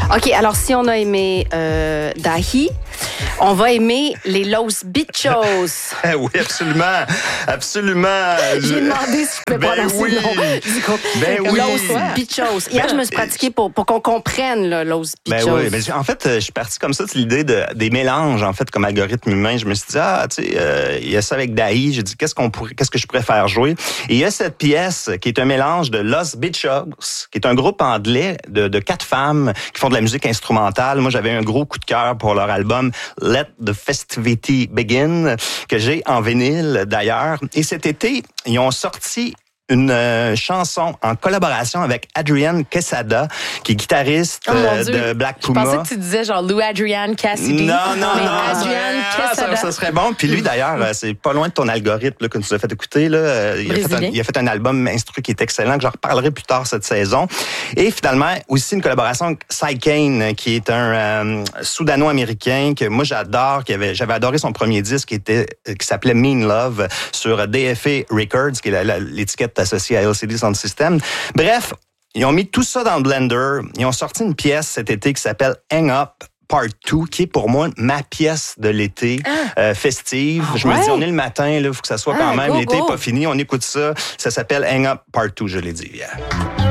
OK, alors si on a aimé Dahi, on va aimer les Los Bichos. Oui, absolument. Absolument. J'ai demandé si je pouvais prononcer oui. le nom. Ben oui. Los Bichos. Hier, je me suis pratiquée pour qu'on comprenne là, Los Bichos. Ben oui, en fait, je suis parti comme ça de l'idée des mélanges, en fait, comme algorithme humain. Je me suis dit, tu sais, il y a ça avec Dahi. J'ai dit, qu'est-ce que je pourrais faire jouer? Et il y a cette pièce qui est un mélange de Los Bichos, qui est un groupe anglais de 4 femmes qui font de la musique instrumentale. Moi, j'avais un gros coup de cœur pour leur album Let the Festivity Begin, que j'ai en vinyle d'ailleurs. Et cet été, ils ont sorti une chanson en collaboration avec Adrian Quesada, qui est guitariste de Black Puma. Je pensais que tu disais genre Lou Adrian Cassidy. Non. Adrian Quesada. Ça serait bon. Puis lui, d'ailleurs, c'est pas loin de ton algorithme là, que tu nous as fait écouter. Là. Il a fait un album instru qui est excellent, que je reparlerai plus tard cette saison. Et finalement, aussi une collaboration avec Cy Kane, qui est un Soudano-américain que moi j'adore, j'avais adoré son premier disque qui s'appelait Mean Love sur DFA Records, qui est l'étiquette associée à LCD Sound System. Bref, ils ont mis tout ça dans le blender. Ils ont sorti une pièce cet été qui s'appelle Hang Up Part 2, qui est pour moi ma pièce de l'été festive. Je me dis, on est le matin, il faut que ça soit quand même. L'été n'est pas fini, on écoute ça. Ça s'appelle Hang Up Part 2, je l'ai dit hier.